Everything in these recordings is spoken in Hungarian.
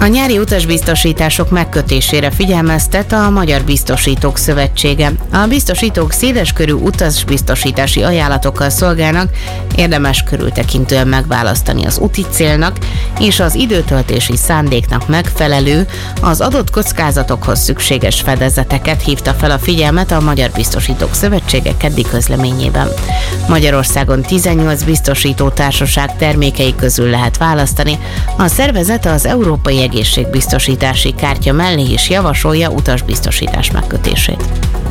A nyári utasbiztosítások megkötésére figyelmeztet a Magyar Biztosítók Szövetsége. A biztosítók széleskörű utasbiztosítási ajánlatokkal szolgálnak, érdemes körültekintően megválasztani az úti célnak és az időtöltési szándéknak megfelelő, az adott kockázatokhoz szükséges fedezeteket hívta fel a figyelmet a Magyar Biztosítók Szövetsége keddi közleményében. Magyarországon 18 biztosító társaság termékei közül lehet választani. A szervezet az Európai Egészségbiztosítási Kártya mellé is javasolja utasbiztosítás megkötését.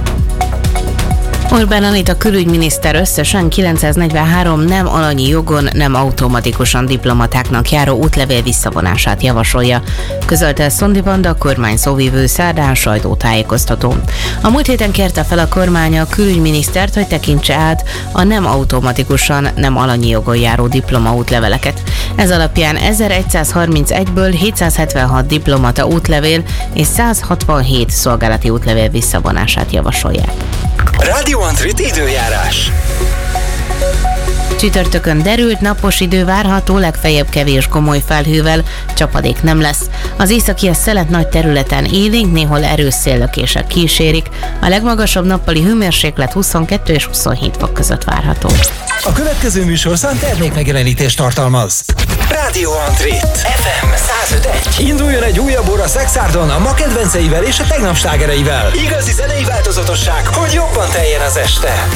Orbán Anita külügyminiszter összesen 943 nem alanyi jogon, nem automatikusan diplomatáknak járó útlevél visszavonását javasolja, közölte Szondi Vanda, a kormány szóvivő szerdán sajtótájékoztatón. A múlt héten kérte fel a kormány a külügyminisztert, hogy tekintse át a nem automatikusan, nem alanyi jogon járó diplomaútleveleket. Ez alapján 1131-ből 776 diplomata útlevél és 167 szolgálati útlevél visszavonását javasolják. Rádió Antrit időjárás. Csütörtökön derült, napos idő várható, legfeljebb kevés gomoly felhővel, csapadék nem lesz. Az északi szelet nagy területen élénk, néhol erős széllökések kísérik. A legmagasabb nappali hőmérséklet 22 és 27 fok között várható. A következő műsorszám termékmegjelenítést tartalmaz. Rádió Antrit FM 105.1. Induljon egy újabb óra Szexárdon a ma kedvenceivel és a tegnap slágereivel. Igazi zenei változatosság, hogy jobban teljen az este.